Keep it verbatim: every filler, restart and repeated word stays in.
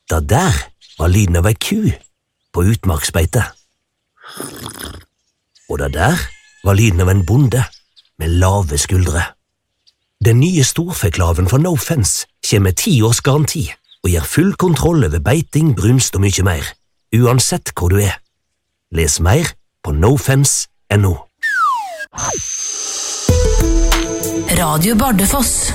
Det der var lyden av ei ku på utmarksbeite. Og det der var lyden av en bonde med lave skuldre. Den nye storfeklaven fra No Fence kommer med ti års garanti og gir full kontroll over beiting, brunst og mye mer, uansett hvor du er. Les mer på nofence punktum no. Radio Bardufoss.